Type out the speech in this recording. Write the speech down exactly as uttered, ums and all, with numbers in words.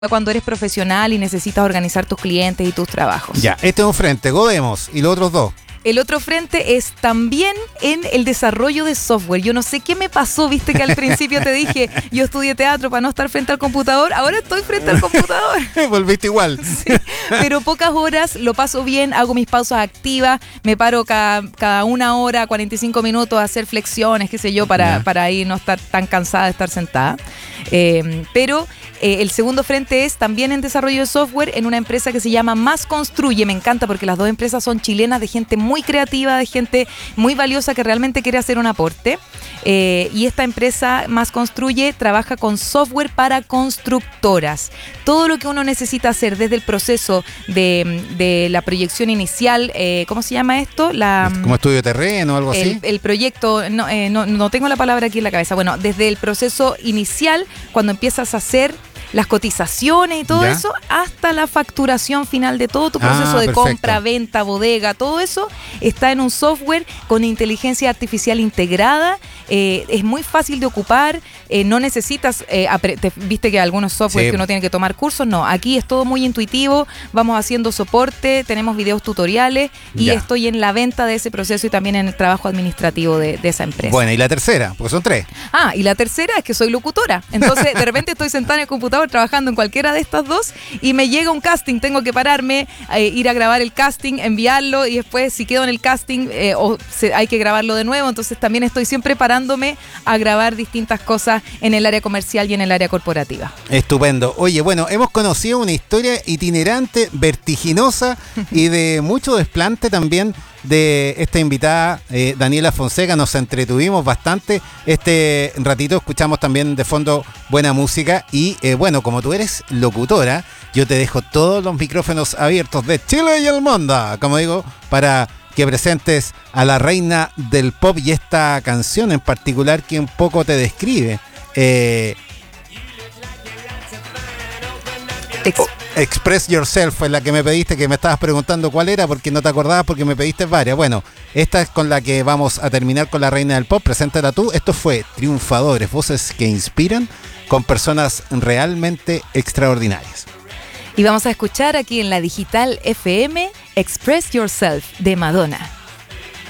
cuando eres profesional y necesitas organizar tus clientes y tus trabajos. Ya, este es un frente, Godemos, y los otros dos. El otro frente es también en el desarrollo de software. Yo no sé qué me pasó, viste que al principio te dije, yo estudié teatro para no estar frente al computador, ahora estoy frente al computador. Volviste igual. Sí, pero pocas horas, lo paso bien, hago mis pausas activas, me paro cada, cada una hora, cuarenta y cinco minutos a hacer flexiones, qué sé yo, para, para ahí no estar tan cansada de estar sentada. Eh, pero eh, el segundo frente es también en desarrollo de software en una empresa que se llama Más Construye. Me encanta porque las dos empresas son chilenas, de gente muy muy creativa, de gente muy valiosa que realmente quiere hacer un aporte. Eh, y esta empresa Más Construye trabaja con software para constructoras. Todo lo que uno necesita hacer desde el proceso de, de la proyección inicial, eh, ¿cómo se llama esto? La, ¿Como estudio de terreno o algo el, así? El proyecto, no, eh, no, no tengo la palabra aquí en la cabeza. Bueno, desde el proceso inicial, cuando empiezas a hacer las cotizaciones y todo ¿Ya? eso, hasta la facturación final de todo tu proceso ah, de perfecto. compra, venta, bodega, todo eso está en un software con inteligencia artificial integrada. Eh, es muy fácil de ocupar, eh, no necesitas, eh, apre- te, viste que algunos software Sí. que uno tiene que tomar cursos, no, aquí es todo muy intuitivo, vamos haciendo soporte, tenemos videos tutoriales y Ya. estoy en la venta de ese proceso y también en el trabajo administrativo de, de esa empresa. Bueno, y la tercera, porque son tres. Ah, y la tercera es que soy locutora. Entonces, de repente estoy sentada en el computador trabajando en cualquiera de estas dos y me llega un casting, tengo que pararme, eh, ir a grabar el casting, enviarlo y después si quedo en el casting eh, o se, hay que grabarlo de nuevo. Entonces también estoy siempre parándome a grabar distintas cosas en el área comercial y en el área corporativa. Estupendo. Oye, bueno, hemos conocido una historia itinerante, vertiginosa y de mucho desplante también de esta invitada, eh, Daniela Fonseca. Nos entretuvimos bastante este ratito, escuchamos también de fondo buena música y eh, bueno, como tú eres locutora, yo te dejo todos los micrófonos abiertos de Chile y el mundo, como digo, para que presentes a la reina del pop y esta canción en particular que un poco te describe. Eh, Ex- oh, Express Yourself fue la que me pediste, que me estabas preguntando cuál era porque no te acordabas, porque me pediste varias. Bueno, esta es con la que vamos a terminar con la reina del pop. Preséntala tú. Esto fue Triunfadores, voces que inspiran con personas realmente extraordinarias. Y vamos a escuchar aquí en la Digital F M Express Yourself de Madonna.